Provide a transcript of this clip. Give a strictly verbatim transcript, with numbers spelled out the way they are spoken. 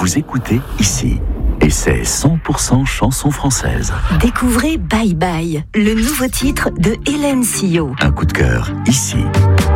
Vous écoutez ici. Et c'est cent pour cent chanson française. Découvrez Bye Bye, le nouveau titre de Hélène Sillot. Un coup de cœur, ici.